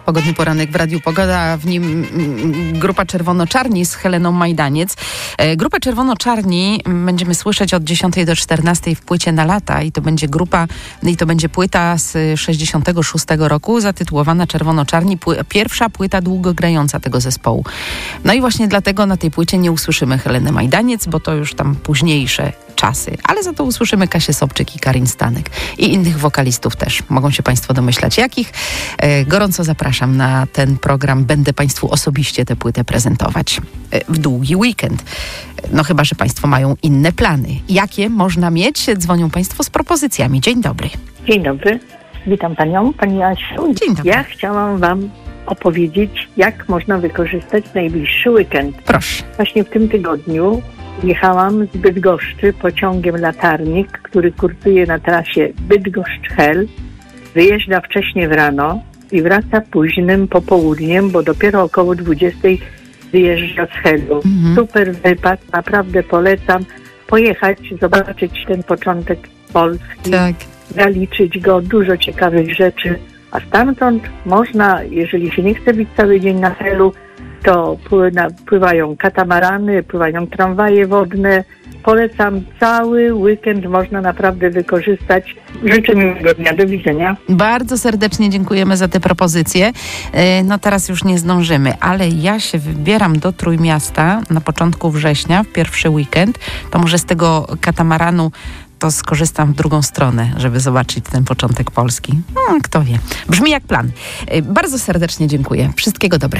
Pogodny poranek w Radiu Pogoda, a w nim grupa Czerwono-Czarni z Heleną Majdaniec. Grupę Czerwono-Czarni będziemy słyszeć od 10 do 14 w płycie Na lata i to będzie płyta z 66 roku zatytułowana Czerwono-Czarni, pierwsza płyta długogrająca tego zespołu. No i właśnie dlatego na tej płycie nie usłyszymy Heleny Majdaniec, bo to już tam późniejsze czasy, ale za to usłyszymy Kasię Sobczyk i Karin Stanek i innych wokalistów też. Mogą się Państwo domyślać jakich. Gorąco zapraszam na ten program. Będę Państwu osobiście tę płytę prezentować w długi weekend. No chyba, że Państwo mają inne plany. Jakie można mieć? Dzwonią Państwo z propozycjami. Dzień dobry. Dzień dobry. Witam Panią, Pani Asiu. Dzień dobry. Ja chciałam Wam opowiedzieć, jak można wykorzystać najbliższy weekend. Proszę. Właśnie w tym tygodniu jechałam z Bydgoszczy pociągiem Latarnik, który kursuje na trasie Bydgoszcz-Hel. Wyjeżdża wcześnie w rano i wraca późnym popołudniem, bo dopiero około 20 wyjeżdża z Helu. Super wypad, naprawdę polecam pojechać, zobaczyć ten początek Polski, Tak. zaliczyć go, dużo ciekawych rzeczy. A stamtąd można, jeżeli się nie chce być cały dzień na Helu, to pływają katamarany, pływają tramwaje wodne. Polecam, cały weekend można naprawdę wykorzystać. Życzę miłego dnia, do widzenia. Bardzo serdecznie dziękujemy za te propozycje. No teraz już nie zdążymy, ale ja się wybieram do Trójmiasta na początku września, w pierwszy weekend. To może z tego katamaranu to skorzystam w drugą stronę, żeby zobaczyć ten początek Polski. Kto wie. Brzmi jak plan. Bardzo serdecznie dziękuję. Wszystkiego dobrego.